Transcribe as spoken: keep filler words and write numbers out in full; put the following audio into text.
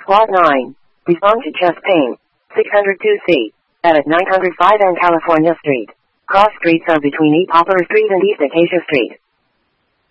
Lot nine. Respond to chest pain. six oh two C. At nine oh five N California Street. Cross streets are between East Poplar Street and East Acacia Street.